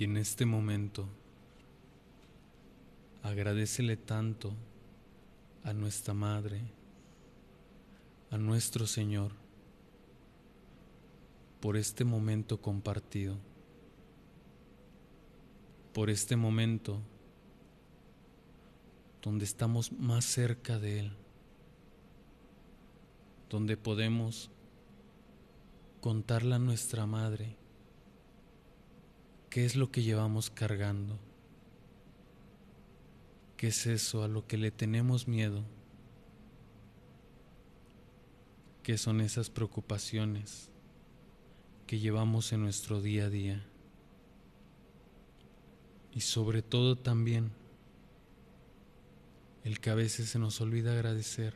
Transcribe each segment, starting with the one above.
Y en este momento, agradécele tanto a nuestra Madre, a nuestro Señor, por este momento compartido, por este momento donde estamos más cerca de Él, donde podemos contarle a nuestra Madre qué es lo que llevamos cargando, qué es eso a lo que le tenemos miedo, qué son esas preocupaciones que llevamos en nuestro día a día. Y sobre todo también el que a veces se nos olvida agradecer,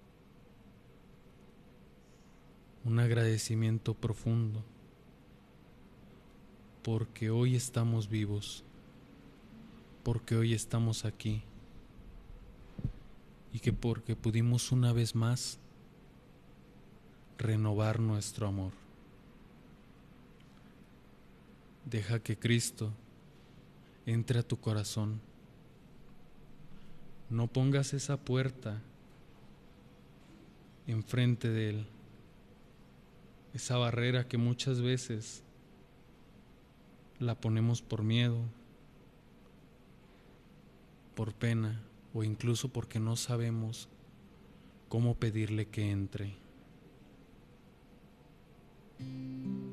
un agradecimiento profundo, porque hoy estamos vivos, porque hoy estamos aquí, y que porque pudimos una vez más renovar nuestro amor. Deja que Cristo entre a tu corazón. No pongas esa puerta enfrente de Él, esa barrera que muchas veces la ponemos por miedo, por pena o incluso porque no sabemos cómo pedirle que entre.